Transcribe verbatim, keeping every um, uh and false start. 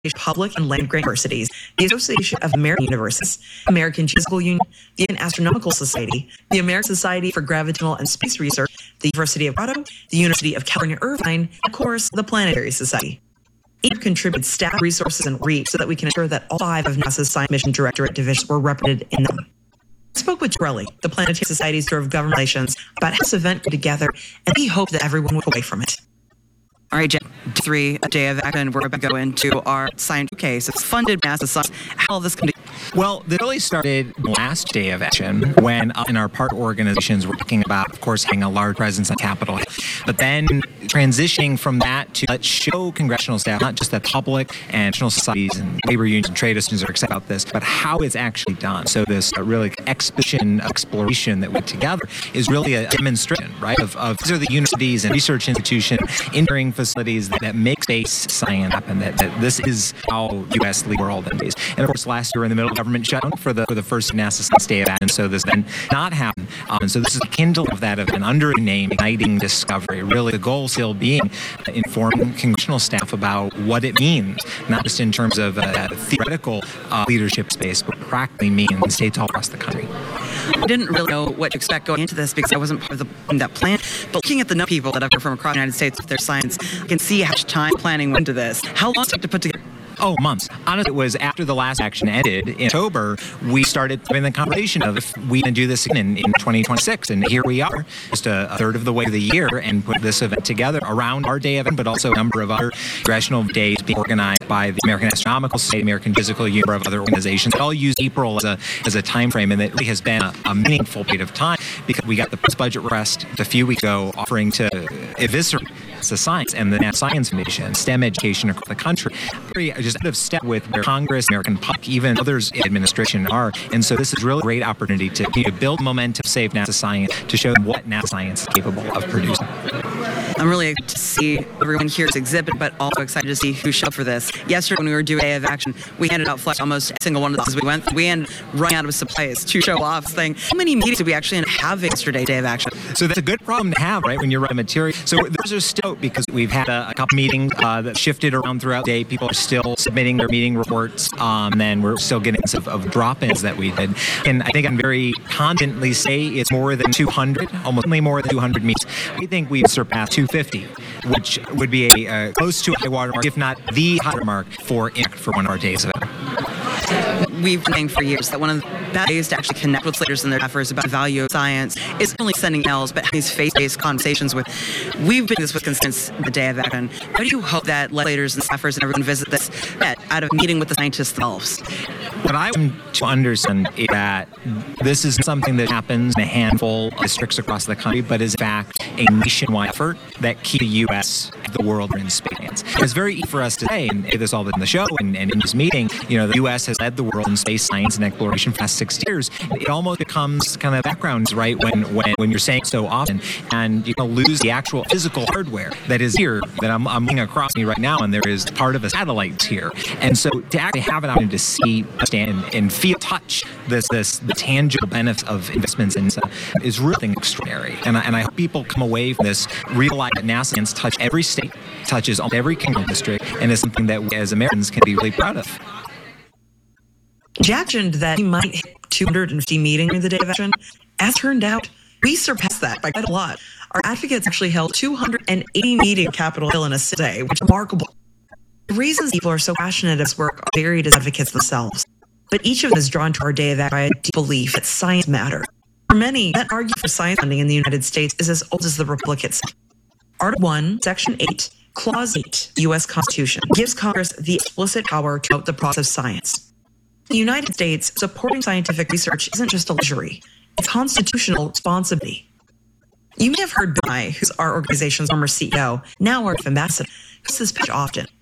Public and Land-Grant Universities, the Association of American Universities, American Geophysical Union, the Indian Astronomical Society, the American Society for Gravitational and Space Research, the University of Colorado, the University of California, Irvine, and of course, the Planetary Society. Each contributes staff, resources, and reach so that we can ensure that all five of NASA's Science Mission Directorate divisions were represented in them. I spoke with Torelli, the Planetary Society's Director of Government Relations, about how this event came together, and we hope that everyone will go away from it. All right, Jen, three, a day of action. We're about to go into our science case. It's funded by NASA Science. How will this come together? Well, it really started last day of action when uh, in our partner organizations we're talking about, of course, having a large presence on Capitol Hill. But then transitioning from that to let's show congressional staff, not just the public and national societies and labor unions and trade associations are excited about this, but how it's actually done. So this uh, really expedition exploration that we put together is really a demonstration, right, of, of these are the universities and research institutions, engineering facilities that, that make space science happen, that, that this is how U S lead the world in these. And of course, last year in the middle of government shutdown for the for the first NASA Science Day of Action, so this then not happen. Um, and so this is a kindle of that event under the name Igniting Discovery. Really, the goal still being informing congressional staff about what it means, not just in terms of uh, theoretical uh, leadership space, but practically means in states all across the country. I didn't really know what to expect going into this because I wasn't part of the, that plan. But looking at the number of people that I've heard from across the United States with their science, I can see how much time planning went into this. How long does it take to put together? Oh, months. Honestly, it was after the last action ended in October, we started having the conversation of if we can do this again in, in twenty twenty-six. And here we are, just a, a third of the way of the year, and put this event together around our day event, but also a number of other congressional days being organized by the American Astronomical Society, American Physical Union, of other organizations. They all use April as a as a time frame, and it really has been a, a meaningful period of time because we got the budget request a few weeks ago offering to eviscerate the science and the NASA Science Foundation, STEM education across the country. Very just out of step with where Congress, American public, even others in administration are. And so this is really a great opportunity to, to build momentum, save NASA science, to show them what NASA science is capable of producing. I'm really excited to see everyone here at this exhibit, but also excited to see who showed up for this. Yesterday, when we were doing Day of Action, we handed out flyers almost every single one of those we went through. We ended up running out of supplies to show off thing. How many meetings did we actually end up having yesterday, Day of Action? So that's a good problem to have, right, when you're running material. So those are still, because we've had a, a couple meetings uh, that shifted around throughout the day. People are still submitting their meeting reports, um, and then we're still getting some of, of drop-ins that we did. And I think I can very confidently say it's more than two hundred, almost more than two hundred meetings. We think we've surpassed two fifty, which would be a uh, close to a high water mark, if not the high water mark for for one of our days of it. We've been saying for years that one of the best ways to actually connect with leaders and their efforts about the value of science is not only sending emails, but having these face-to-face conversations with. We've been doing this with since the Day of Action. How do you hope that legislators and staffers and everyone visit this out of meeting with the scientists themselves? What I want to understand is that this is something that happens in a handful of districts across the country, but is in fact a nationwide effort that keeps the U S the world in space. It's very easy for us to say, and this all in the show and, and in this meeting, you know, the U S has led the world in space science and exploration for the past sixty years. It almost becomes kind of backgrounds, right, when when, when you're saying so often, and you can lose the actual physical hardware that is here, that I'm, I'm looking across me right now, and there is part of a satellite here. And so to actually have an opportunity to see, stand, and feel, touch this, this the tangible benefit of investments in NASA is really extraordinary. And I, and I hope people come away from this, realize that NASA has touched every state, touches almost every congressional district, and is something that we as Americans can be really proud of. Jack mentioned that he might hit two hundred fifty meetings in the Day of Action. As turned out, we surpassed that by quite a lot. Our advocates actually held two hundred eighty meetings at Capitol Hill in a day, which is remarkable. The reasons people are so passionate about this work are varied as advocates themselves, but each of them is drawn to our Day of Action by a deep belief that science matters. For many, that argument for science funding in the United States is as old as the Republic itself. Article one, Section eight, Clause eight, U S Constitution, gives Congress the explicit power to promote the process of science. In the United States, supporting scientific research isn't just a luxury, it's constitutional responsibility. You may have heard Bill Nye, who's our organization's former C E O, now our ambassador, uses this pitch often.